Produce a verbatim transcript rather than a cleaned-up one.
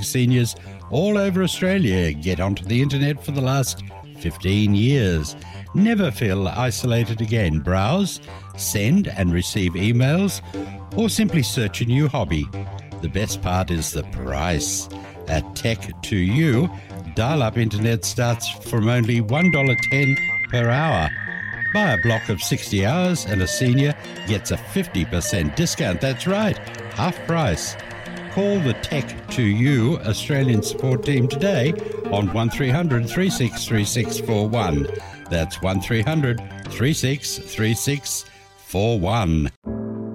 helping seniors all over Australia get onto the internet for the last fifteen years. Never feel isolated again. Browse, send and receive emails, or simply search a new hobby. The best part is the price. At Tech to You, dial-up internet starts from only one dollar ten per hour. Buy a block of sixty hours and a senior gets a fifty percent discount. That's right, half price. Call the Tech to You Australian support team today on one three hundred, three six three six four one. That's one three hundred, three six three six four one.